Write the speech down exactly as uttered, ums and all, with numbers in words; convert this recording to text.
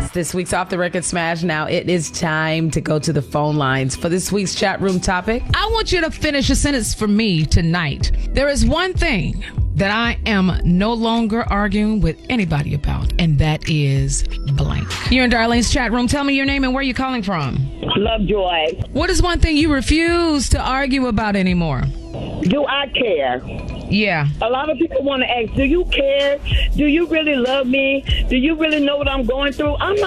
Yes, this week's Off the Record Smash. Now it is time to go to the phone lines for this week's chat room topic. I want you to finish a sentence for me tonight. There is one thing that I am no longer arguing with anybody about, and that is blank. You're in Darlene's chat room. Tell me your name and where you're calling from. Lovejoy. What is one thing you refuse to argue about anymore? Do I care? Yeah. A lot of people want to ask, do you care? Do you really love me? Do you really know what I'm going through? I'm not